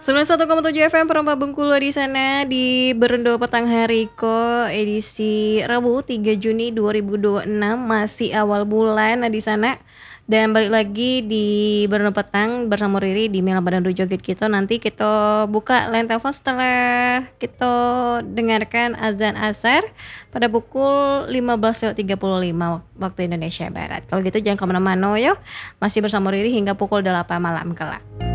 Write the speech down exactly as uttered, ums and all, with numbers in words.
sembilan puluh satu koma tujuh F M Perompa Bengkulu di sana di Berendo Petang Hariko edisi Rabu tiga Juni dua ribu dua puluh enam, masih awal bulan di sana. Dan balik lagi di Berendo Petang bersama Riri di Mela Badan Joget kita. Nanti kita buka line telepon setelah kita dengarkan azan asar pada pukul lima belas tiga puluh lima waktu Indonesia Barat. Kalau gitu jangan kemana-mana yo, masih bersama Riri hingga pukul delapan malam kelak.